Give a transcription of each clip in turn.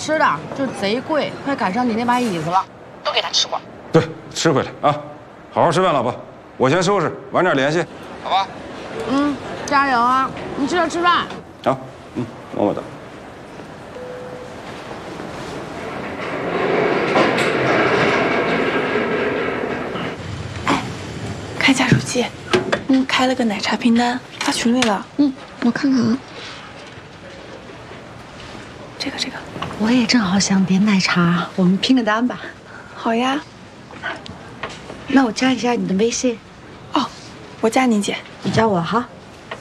吃的，就贼贵，快赶上你那把椅子了，都给他吃光。 对，吃回来啊！好好吃饭，老婆，我先收拾，晚点联系，好吧？ 嗯，加油啊！你记得吃饭。 好，么么哒。 哎，看一下手机，开了个奶茶拼单，发群里了。 我看看啊。 这个， 我也正好想点奶茶，我们拼个单吧。 好呀。 那我加一下你的微信。 哦，我加你姐， 你加我哈。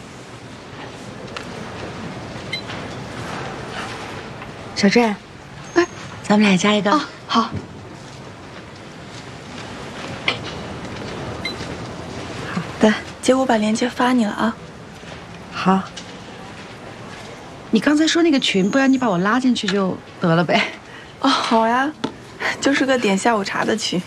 小郑，哎，咱们俩加一个。 哦，好。 好的，姐，我把链接发你了啊。 好。你刚才说那个群，不然你把我拉进去就得了呗。 哦，好呀，就是个点下午茶的群。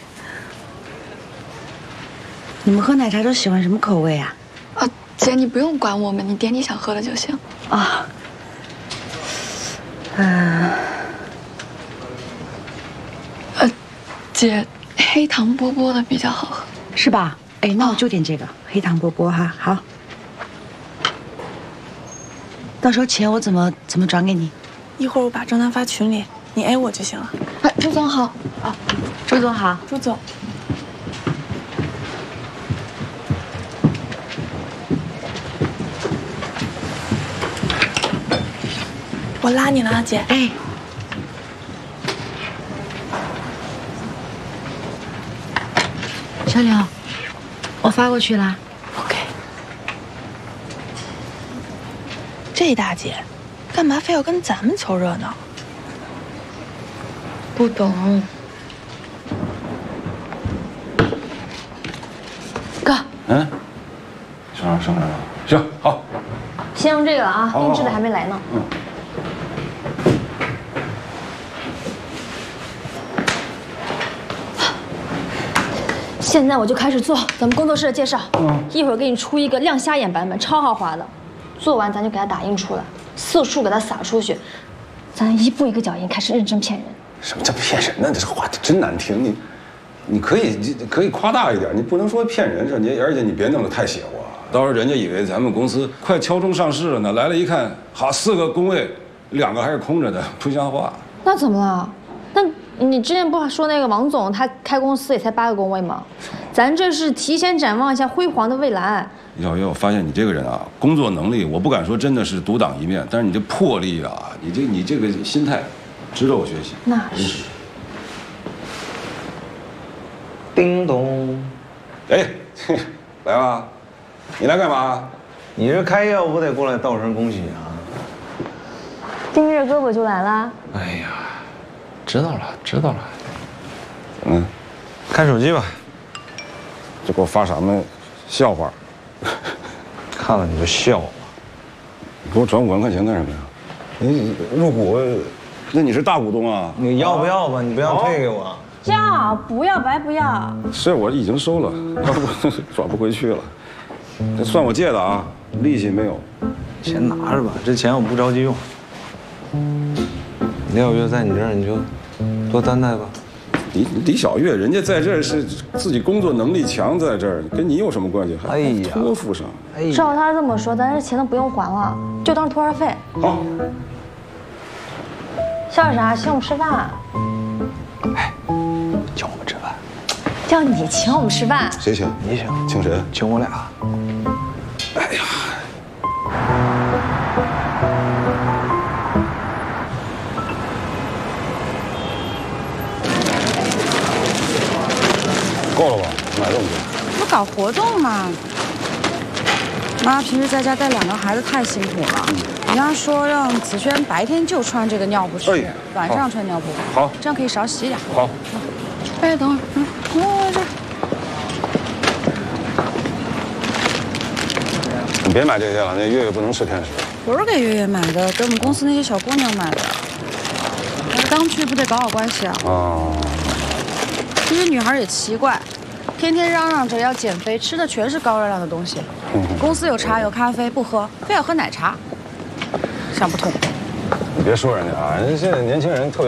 你们喝奶茶都喜欢什么口味啊？ 啊，姐，你不用管我们，你点你想喝的就行。 啊。 姐，黑糖波波的比较好喝， 是吧？哎，那我就点这个黑糖波波哈。好。到时候钱我怎么转给你？ 一会儿我把账单发群里，你 A 我就行了。 哎，朱总好。 啊，朱总好。 朱总，我拉你了啊，姐。 哎。小柳，我发过去啦。 OK。这大姐，干嘛非要跟咱们凑热闹？ 不懂。 哥。 上来了。行，好。 先用这个了啊，定制的还没来呢。现在我就开始做咱们工作室的介绍。一会儿给你出一个亮瞎眼版本，超豪华的。做完咱就给它打印出来，色素给它撒出去，咱一步一个脚印开始认真骗人。 什么叫骗人呢？这话真难听。你可以夸大一点，你不能说骗人而且你别弄得太邪乎，到时候人家以为咱们公司快敲钟上市了呢，来了一看，好4个工位，2个还是空着的，不像话。 那怎么了？那你之前不说那个王总他开公司也才8个工位吗？咱这是提前展望一下辉煌的未来。 小月，我发现你这个人啊，工作能力我不敢说真的是独当一面，但是你这魄力啊，你这个心态，值得我学习。 那是。 叮咚， 哎，来吧，你来干嘛？ 你这开业不得过来道声恭喜啊？ 丁月哥不就来了？ 哎呀，知道了。看手机吧。 这给我发什么笑话？ 看了你就笑了。 你给我转5万块钱干什么呀？你入股，那你是大股东啊？ 你要不要吧？你不要退给我。 要，不要白不要。 是我已经收了，要不转不回去了。这算我借的啊，利息没有。 钱拿着吧，这钱我不着急用。李小月在你这儿，你就多担待吧。 李小月，人家在这儿是自己工作能力强，在这儿跟你有什么关系？还托付上。 照他这么说，咱这钱都不用还了，就当是托儿费。 好。 笑啥？请我们吃饭。 哎，叫我们吃饭。 叫你请我们吃饭。 谁请？ 你请。 请谁？ 请我俩。 哎呀。够了吧？哪这么多？ 不搞活动嘛。妈平时在家带2个孩子太辛苦了。你刚说让子轩白天就穿这个尿不湿，晚上穿尿布。 好， 这样可以少洗点。 好。 哎，等会儿，这。 你别买这些了，那月月不能吃甜食。 不是给月月买的，给我们公司那些小姑娘买的。刚去不得搞好关系啊。 哦。 这些女孩也奇怪，天天嚷嚷着要减肥，吃的全是高热量的东西。公司有茶有咖啡不喝，非要喝奶茶，想不通。 你别说人家啊，人家现在年轻人特别。